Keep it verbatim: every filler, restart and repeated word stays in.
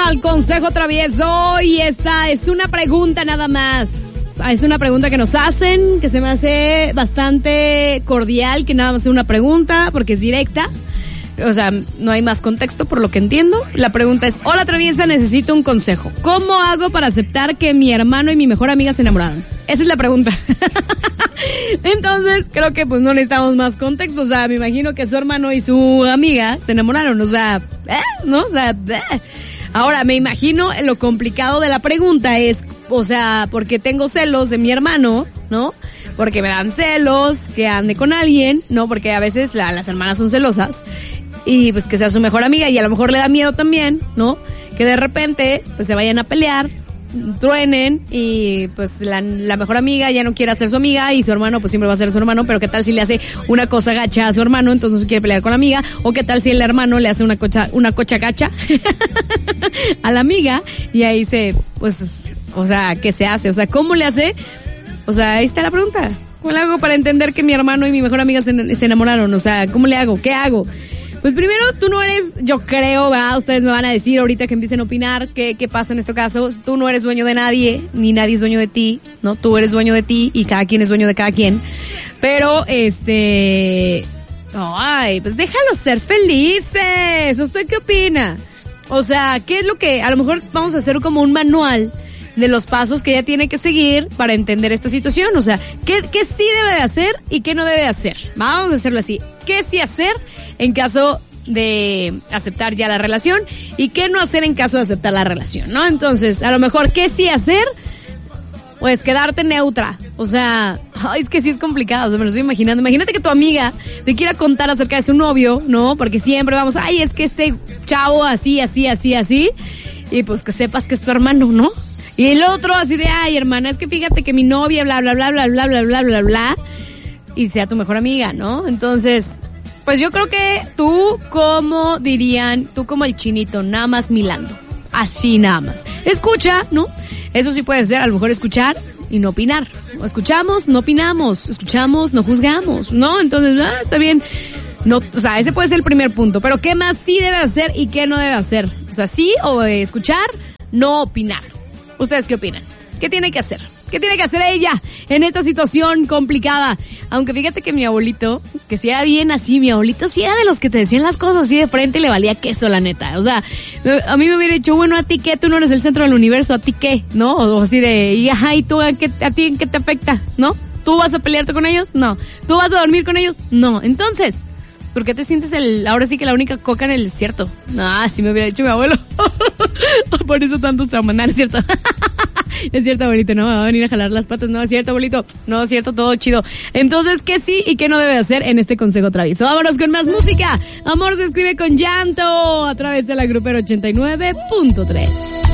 al consejo travieso y esta es una pregunta nada más. Es una pregunta que nos hacen, que se me hace bastante cordial, que nada más es una pregunta porque es directa. O sea, no hay más contexto por lo que entiendo. La pregunta es, hola traviesa, necesito un consejo. ¿Cómo hago para aceptar que mi hermano y mi mejor amiga se enamoraron? Esa es la pregunta. Entonces, creo que pues no necesitamos más contexto. O sea, me imagino que su hermano y su amiga se enamoraron. O sea, ¿eh? ¿No? O sea, ¿eh? Ahora, me imagino lo complicado de la pregunta es, o sea, porque tengo celos de mi hermano, ¿no? Porque me dan celos que ande con alguien, ¿no? Porque a veces la, las hermanas son celosas. Y pues que sea su mejor amiga y a lo mejor le da miedo también, ¿no? Que de repente pues se vayan a pelear, truenen y pues la, la mejor amiga ya no quiere ser su amiga y su hermano pues siempre va a ser su hermano, pero qué tal si le hace una cosa gacha a su hermano, entonces quiere pelear con la amiga, o qué tal si el hermano le hace una cocha, una cocha gacha a la amiga y ahí se, pues, o sea, ¿qué se hace? O sea, ¿cómo le hace? O sea, ahí está la pregunta. ¿Cómo le hago para entender que mi hermano y mi mejor amiga se, se enamoraron? O sea, ¿cómo le hago? ¿Qué hago? Pues primero, tú no eres, yo creo, ¿verdad? Ustedes me van a decir ahorita que empiecen a opinar qué, qué pasa en este caso. Tú no eres dueño de nadie, ni nadie es dueño de ti, ¿no? Tú eres dueño de ti y cada quien es dueño de cada quien. Pero, este... ay, pues déjalos ser felices. ¿Usted qué opina? O sea, ¿qué es lo que... a lo mejor vamos a hacer como un manual de los pasos que ella tiene que seguir para entender esta situación? O sea, ¿qué, qué sí debe de hacer y qué no debe de hacer? Vamos a hacerlo así. ¿Qué sí hacer en caso de aceptar ya la relación y qué no hacer en caso de aceptar la relación, ¿no? Entonces, a lo mejor, ¿qué sí hacer? Pues quedarte neutra. O sea, ay, es que sí es complicado, o sea, me lo estoy imaginando. Imagínate que tu amiga te quiera contar acerca de su novio, ¿no? Porque siempre vamos, ay, es que este chavo así, así, así, así. Y pues que sepas que es tu hermano, ¿no? Y el otro así de, ay, hermana, es que fíjate que mi novia, bla, bla, bla, bla, bla, bla, bla, bla, bla, y sea tu mejor amiga, ¿no? Entonces, pues yo creo que tú, como dirían, tú como el chinito, nada más milando. Así nada más. Escucha, ¿no? Eso sí puede ser, a lo mejor escuchar y no opinar. Escuchamos, no opinamos. Escuchamos, no juzgamos, ¿no? Entonces, ah, está bien. No, o sea, ese puede ser el primer punto. Pero ¿qué más sí debe hacer y qué no debe hacer? O sea, sí o eh, escuchar, no opinar. ¿Ustedes qué opinan? ¿Qué tiene que hacer? ¿Qué tiene que hacer ella en esta situación complicada? Aunque fíjate que mi abuelito, que si era bien así, mi abuelito sí era de los que te decían las cosas así de frente y le valía queso, la neta. O sea, a mí me hubiera dicho, bueno, ¿a ti qué? Tú no eres el centro del universo, ¿a ti qué? ¿No? O así de, y ajá, ¿y tú a, qué, a ti en qué te afecta? ¿No? ¿Tú vas a pelearte con ellos? No. ¿Tú vas a dormir con ellos? No. Entonces, ¿por qué te sientes el, ahora sí que la única coca en el desierto? Ah, sí me hubiera dicho mi abuelo. Por eso tantos traumas, no, es cierto. Es cierto, abuelito, no, me va a venir a jalar las patas, no, es cierto, abuelito, no, es cierto, todo chido. Entonces, ¿qué sí y qué no debe hacer en este consejo travieso? Vámonos con más música. Amor se escribe con llanto a través de la Grupera ochenta y nueve punto tres.